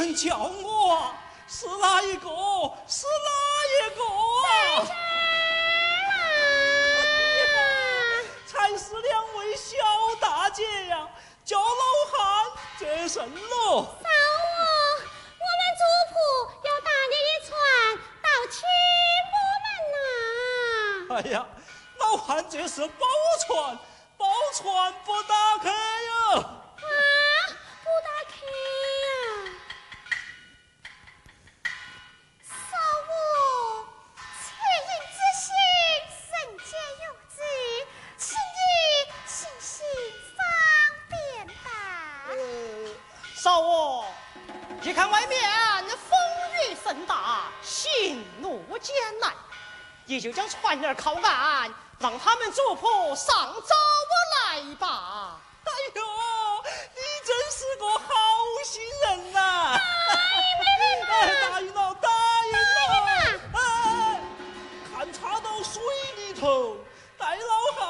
人叫我，是哪一个？是哪一个啊？才是两位小大姐呀，叫老汉这甚咯？ 嫂哦，我们族谱要打你一船到秦府门呐。 哎呀，老汉这是宝船，宝船不打开呀！ 啊，不打开呀！嫂哦，恻隐之心，人皆有之，请你细心方便吧。 嫂哦，一看外面风雨甚大，行路艰难，也就将船儿靠岸，让他们族谱上找我来吧。 哎呦，你真是个好心人呐！答应了，答应了！哎，看插到水里头。